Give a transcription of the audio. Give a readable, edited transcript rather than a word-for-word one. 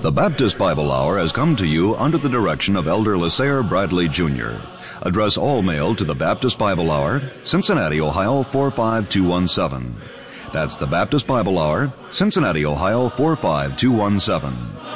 The Baptist Bible Hour has come to you under the direction of Elder Lasair Bradley, Jr. Address all mail to the Baptist Bible Hour, Cincinnati, Ohio 45217. That's the Baptist Bible Hour, Cincinnati, Ohio 45217.